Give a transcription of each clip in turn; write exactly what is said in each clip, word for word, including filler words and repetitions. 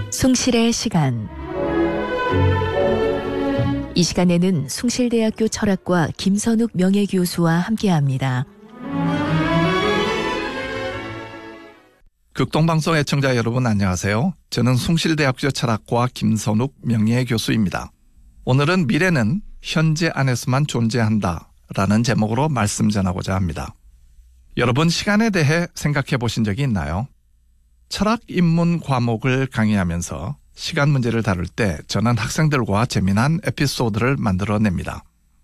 숭실의 시간. 이 시간에는 숭실대학교 철학과 김선욱 명예교수와 함께합니다. 극동방송 애청자 여러분 안녕하세요. 저는 숭실대학교 철학과 김선욱 명예교수입니다. 오늘은 미래는 현재 안에서만 존재한다 라는 제목으로 말씀 전하고자 합니다. 여러분 시간에 대해 생각해 보신 적이 있나요? 철학 입문 과목을 강의하면서 시간 문제를 다룰 때 저는 학생들과 재미난 에피소드를 만들어냅니다.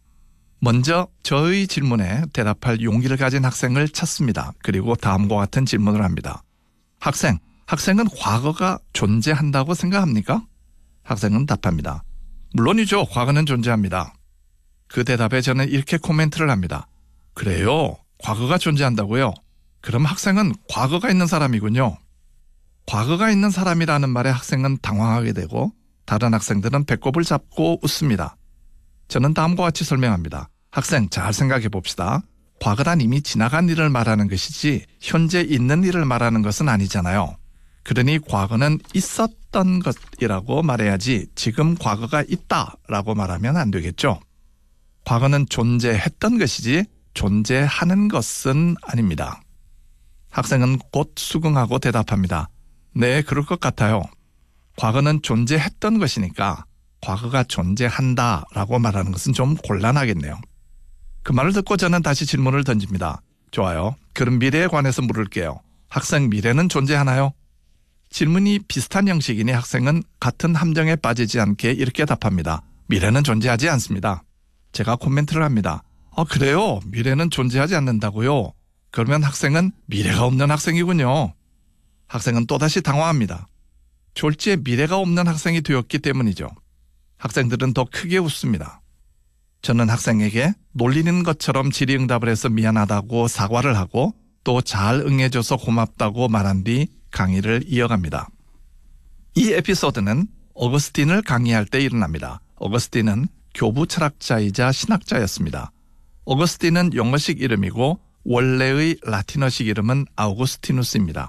먼저 저의 질문에 대답할 용기를 가진 학생을 찾습니다. 그리고 다음과 같은 질문을 합니다. 학생, 학생은 과거가 존재한다고 생각합니까? 학생은 답합니다. 물론이죠. 과거는 존재합니다. 그 대답에 저는 이렇게 코멘트를 합니다. 그래요? 과거가 존재한다고요? 그럼 학생은 과거가 있는 사람이군요. 과거가 있는 사람이라는 말에 학생은 당황하게 되고 다른 학생들은 배꼽을 잡고 웃습니다. 저는 다음과 같이 설명합니다. 학생, 잘 생각해 봅시다. 과거란 이미 지나간 일을 말하는 것이지 현재 있는 일을 말하는 것은 아니잖아요. 그러니 과거는 있었던 것이라고 말해야지 지금 과거가 있다라고 말하면 안 되겠죠. 과거는 존재했던 것이지 존재하는 것은 아닙니다. 학생은 곧 수긍하고 대답합니다. 네, 그럴 것 같아요. 과거는 존재했던 것이니까 과거가 존재한다라고 말하는 것은 좀 곤란하겠네요. 그 말을 듣고 저는 다시 질문을 던집니다. 좋아요. 그럼 미래에 관해서 물을게요. 학생, 미래는 존재하나요? 질문이 비슷한 형식이니 학생은 같은 함정에 빠지지 않게 이렇게 답합니다. 미래는 존재하지 않습니다. 제가 코멘트를 합니다. 아, 그래요? 미래는 존재하지 않는다고요? 그러면 학생은 미래가 없는 학생이군요. 학생은 또다시 당황합니다. 졸지에 미래가 없는 학생이 되었기 때문이죠. 학생들은 더 크게 웃습니다. 저는 학생에게 놀리는 것처럼 질의응답을 해서 미안하다고 사과를 하고 또 잘 응해줘서 고맙다고 말한 뒤 강의를 이어갑니다. 이 에피소드는 어거스틴을 강의할 때 일어납니다. 어거스틴은 교부 철학자이자 신학자였습니다. 어거스틴은 영어식 이름이고 원래의 라틴어식 이름은 아우구스티누스입니다.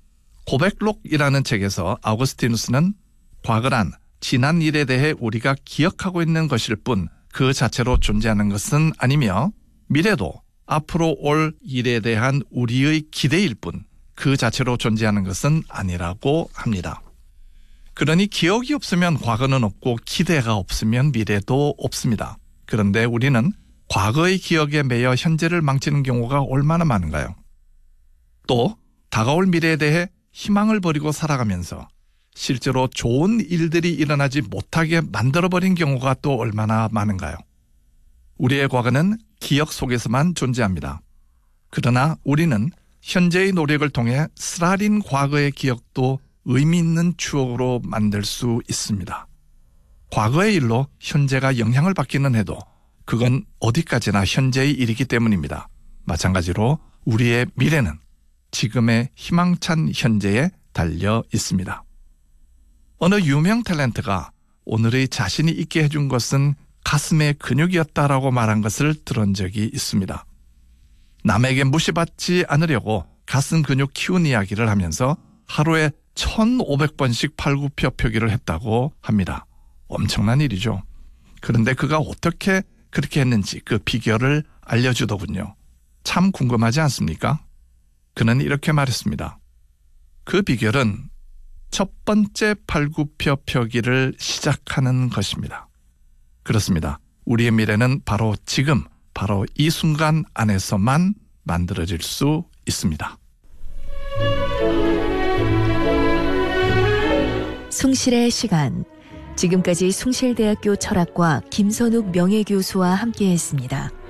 고백록이라는 책에서 아우구스티누스는 과거란 지난 일에 대해 우리가 기억하고 있는 것일 뿐 그 자체로 존재하는 것은 아니며 미래도 앞으로 올 일에 대한 우리의 기대일 뿐 그 자체로 존재하는 것은 아니라고 합니다. 그러니 기억이 없으면 과거는 없고 기대가 없으면 미래도 없습니다. 그런데 우리는 과거의 기억에 매여 현재를 망치는 경우가 얼마나 많은가요? 또 다가올 미래에 대해 희망을 버리고 살아가면서 실제로 좋은 일들이 일어나지 못하게 만들어버린 경우가 또 얼마나 많은가요? 우리의 과거는 기억 속에서만 존재합니다. 그러나 우리는 현재의 노력을 통해 쓰라린 과거의 기억도 의미 있는 추억으로 만들 수 있습니다. 과거의 일로 현재가 영향을 받기는 해도 그건 어디까지나 현재의 일이기 때문입니다. 마찬가지로 우리의 미래는 지금의 희망찬 현재에 달려 있습니다. 어느 유명 탤런트가 오늘의 자신이 있게 해준 것은 가슴의 근육이었다라고 말한 것을 들은 적이 있습니다. 남에게 무시받지 않으려고 가슴 근육 키운 이야기를 하면서 하루에 천오백 번씩 팔굽혀펴기를 했다고 합니다. 엄청난 일이죠. 그런데 그가 어떻게 그렇게 했는지 그 비결을 알려주더군요. 참 궁금하지 않습니까? 그는 이렇게 말했습니다. 그 비결은 첫 번째 팔굽혀펴기를 시작하는 것입니다. 그렇습니다. 우리의 미래는 바로 지금, 바로 이 순간 안에서만 만들어질 수 있습니다. 숭실의 시간. 지금까지 숭실대학교 철학과 김선욱 명예교수와 함께했습니다.